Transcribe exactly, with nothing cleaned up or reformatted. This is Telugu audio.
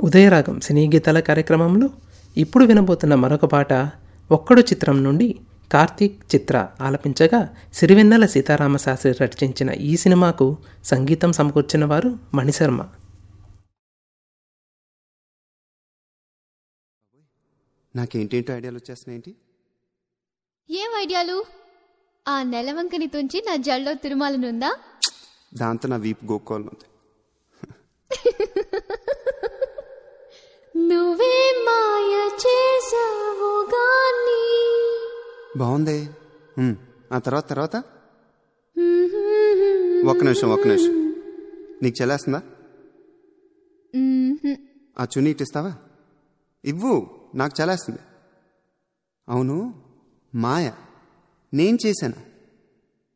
ఉదయరాగం సినీ గీతాల కార్యక్రమంలో ఇప్పుడు వినబోతున్న మరొక పాట ఒక్కడు చిత్రం నుండి కార్తీక్ చిత్ర ఆలపించగా సిరివెన్నెల సీతారామశాస్త్రి రచించిన ఈ సినిమాకు సంగీతం సమకూర్చిన వారు మణిశర్మ. నాకేంటేంటో ఐడియాలు వచ్చేస్తున్నాయేంటి? ఏం ఐడియాలు? ఆ నెలవంకని తుంచి నా జల్లో తిరుమాలనుందా? దాంతో నా వీపు గోక్కోవాలనుంది. నువ్వే మాయ చేసావు గాని. బాగుంది. ఆ తర్వాత తర్వాత ఒక్క నిమిషం ఒక్క నిమిషం నీకు చెల్లేస్తుందా? ఆ చున్నీ ఇట్టిస్తావా? ఇవ్వు, నాకు చెల్లేస్తుంది. అవును, మాయ నేను చేశాను.